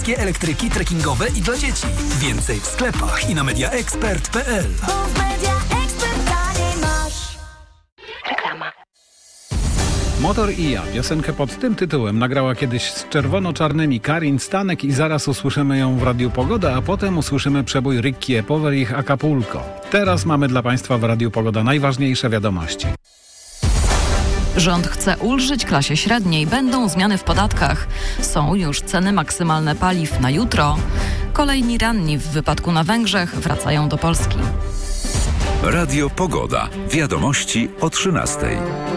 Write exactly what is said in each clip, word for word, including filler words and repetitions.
elektryki trekkingowe i dla dzieci. Więcej w sklepach i na mediaexpert kropka p l. Reklama. Motor i ja. Piosenkę pod tym tytułem nagrała kiedyś z czerwono-czarnymi Karin Stanek i zaraz usłyszymy ją w Radiu Pogoda, a potem usłyszymy przebój Ricky Power i ich Acapulco. Teraz mamy dla Państwa w Radiu Pogoda najważniejsze wiadomości. Rząd chce ulżyć klasie średniej. Będą zmiany w podatkach. Są już ceny maksymalne paliw na jutro. Kolejni ranni w wypadku na Węgrzech wracają do Polski. Radio Pogoda. Wiadomości o trzynastej.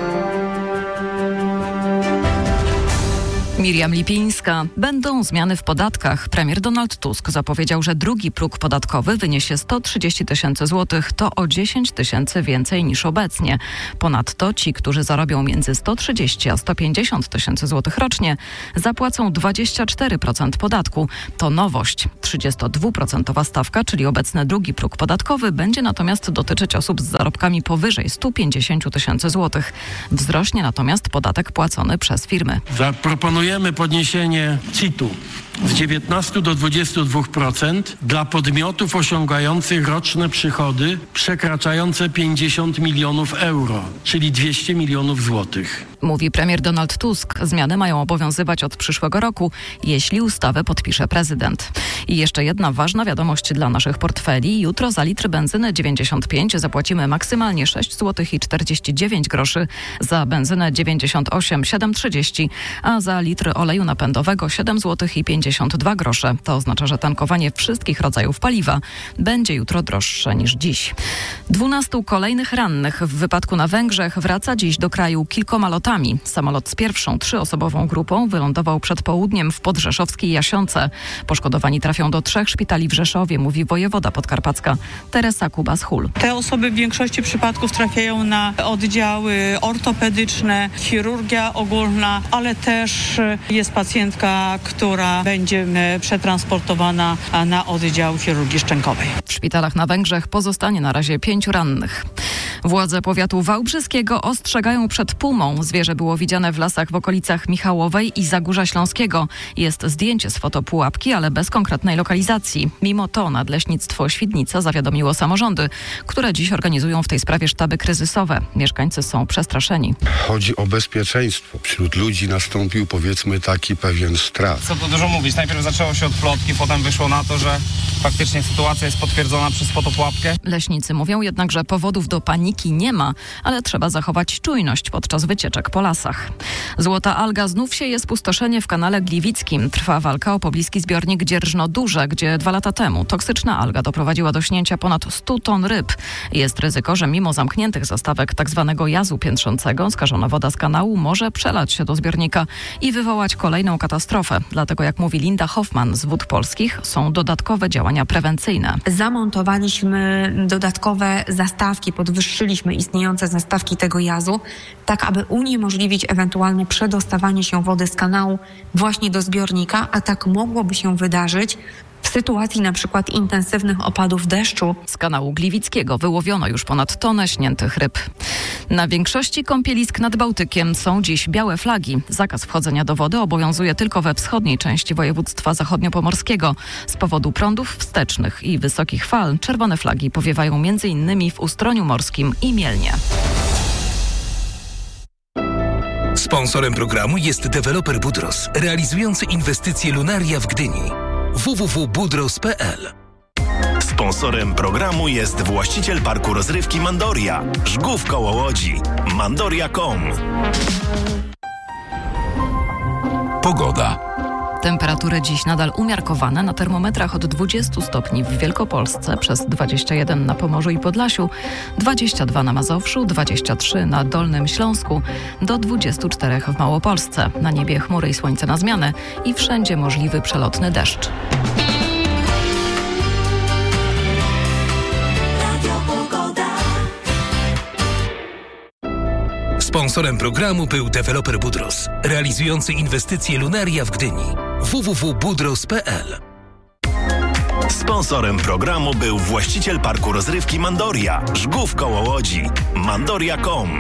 Miriam Lipińska. Będą zmiany w podatkach. Premier Donald Tusk zapowiedział, że drugi próg podatkowy wyniesie sto trzydzieści tysięcy złotych. To o dziesięć tysięcy więcej niż obecnie. Ponadto ci, którzy zarobią między sto trzydzieści a sto pięćdziesiąt tysięcy złotych rocznie, zapłacą dwadzieścia cztery procent podatku. To nowość. trzydziestodwuprocentowa stawka, czyli obecny drugi próg podatkowy, będzie natomiast dotyczyć osób z zarobkami powyżej stu pięćdziesięciu tysięcy złotych. Wzrośnie natomiast podatek płacony przez firmy. Zaproponujemy podniesienie C I T-u z dziewiętnastu do dwudziestu dwóch procent dla podmiotów osiągających roczne przychody przekraczające pięćdziesiąt milionów euro, czyli dwieście milionów złotych. Mówi premier Donald Tusk. Zmiany mają obowiązywać od przyszłego roku, jeśli ustawę podpisze prezydent. I jeszcze jedna ważna wiadomość dla naszych portfeli. Jutro za litr benzyny dziewięćdziesiąt pięć zapłacimy maksymalnie sześć złotych i czterdzieści dziewięć groszy, za benzynę dziewięćdziesiąt osiem siedem trzydzieści, a za litr oleju napędowego siedem złotych i pięćdziesiąt dwa grosze. To oznacza, że tankowanie wszystkich rodzajów paliwa będzie jutro droższe niż dziś. Dwunastu kolejnych rannych w wypadku na Węgrzech wraca dziś do kraju kilkoma lotami. Samolot z pierwszą trzyosobową grupą wylądował przed południem w podrzeszowskiej Jasionce. Poszkodowani trafią do trzech szpitali w Rzeszowie, mówi wojewoda podkarpacka Teresa Kubas-Hul. Te osoby w większości przypadków trafiają na oddziały ortopedyczne, chirurgia ogólna, ale też jest pacjentka, która będzie przetransportowana na oddział chirurgii szczękowej. W szpitalach na Węgrzech pozostanie na razie pięciu rannych. Władze powiatu wałbrzyskiego ostrzegają przed pumą. Zwierzę było widziane w lasach w okolicach Michałowej i Zagórza Śląskiego. Jest zdjęcie z fotopułapki, ale bez konkretnej lokalizacji. Mimo to Nadleśnictwo Świdnica zawiadomiło samorządy, które dziś organizują w tej sprawie sztaby kryzysowe. Mieszkańcy są przestraszeni. Chodzi o bezpieczeństwo. Wśród ludzi nastąpił, powiedzmy, taki pewien strach. Co tu dużo mówić. Najpierw zaczęło się od plotki, potem wyszło na to, że faktycznie sytuacja jest potwierdzona przez fotopułapkę. Leśnicy mówią jednak, że powodów do paniki nie ma, ale trzeba zachować czujność podczas wycieczek po lasach. Złota alga znów sieje spustoszenie w kanale Gliwickim. Trwa walka o pobliski zbiornik Dzierżno-Duże, gdzie dwa lata temu toksyczna alga doprowadziła do śnięcia ponad stu ton ryb. Jest ryzyko, że mimo zamkniętych zastawek tzw. jazu piętrzącego skażona woda z kanału może przelać się do zbiornika i wywołać kolejną katastrofę. Dlatego, jak mówi Linda Hoffman z Wód Polskich, są dodatkowe działania prewencyjne. Zamontowaliśmy dodatkowe zastawki, podwyższyliśmy istniejące zastawki tego jazu, tak aby uniemożliwić ewentualne przedostawanie się wody z kanału właśnie do zbiornika, a tak mogłoby się wydarzyć w sytuacji na przykład intensywnych opadów deszczu. Z kanału Gliwickiego wyłowiono już ponad tonę śniętych ryb. Na większości kąpielisk nad Bałtykiem są dziś białe flagi. Zakaz wchodzenia do wody obowiązuje tylko we wschodniej części województwa zachodniopomorskiego. Z powodu prądów wstecznych i wysokich fal czerwone flagi powiewają między innymi w Ustroniu Morskim i Mielnie. Sponsorem programu jest deweloper Budros, realizujący inwestycje Lunaria w Gdyni. w w w kropka budros kropka p l. Sponsorem programu jest właściciel parku rozrywki Mandoria, Żgów koło Łodzi, mandoria kropka com. Pogoda. Temperatury dziś nadal umiarkowane, na termometrach od dwudziestu stopni w Wielkopolsce, przez dwadzieścia jeden na Pomorzu i Podlasiu, dwadzieścia dwa na Mazowszu, dwadzieścia trzy na Dolnym Śląsku, do dwudziestu czterech w Małopolsce. Na niebie chmury i słońce na zmianę i wszędzie możliwy przelotny deszcz. Sponsorem programu był deweloper Budros, realizujący inwestycje Lunaria w Gdyni. w w w kropka budros kropka p l. Sponsorem programu był właściciel parku rozrywki Mandoria, Żgów koło Łodzi, mandoria kropka com.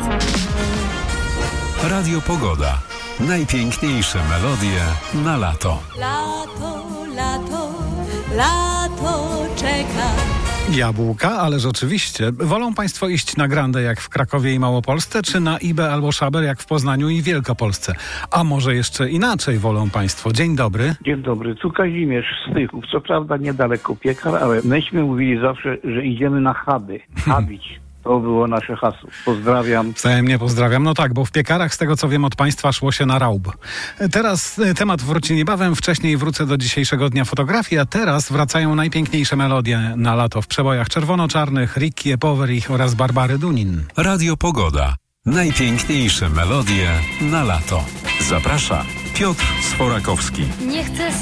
Radio Pogoda. Najpiękniejsze melodie na lato. Lato, lato czeka. Jabłka, ależ oczywiście. Wolą Państwo iść na Grandę jak w Krakowie i Małopolsce, czy na Ibę albo Szaber jak w Poznaniu i Wielkopolsce? A może jeszcze inaczej wolą Państwo? Dzień dobry. Dzień dobry, tu Kazimierz z Tychów. Co prawda niedaleko Piekar, ale myśmy mówili zawsze, że idziemy na chaby. Chabić. To było nasze hasło. Pozdrawiam. Wzajemnie pozdrawiam. No tak, bo w Piekarach, z tego co wiem od Państwa, szło się na raub. Teraz temat wróci niebawem, wcześniej wrócę do dzisiejszego dnia fotografii, a teraz wracają najpiękniejsze melodie na lato w przebojach czerwono-czarnych, Ricky Epoverich oraz Barbary Dunin. Radio Pogoda. Najpiękniejsze melodie na lato. Zaprasza Piotr Sforakowski. Nie chcę